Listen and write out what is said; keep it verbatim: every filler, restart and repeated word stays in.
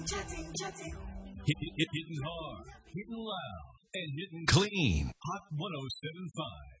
Hit, hit, hitting hard, hitting loud, and hitting clean. Hot one oh seven point five.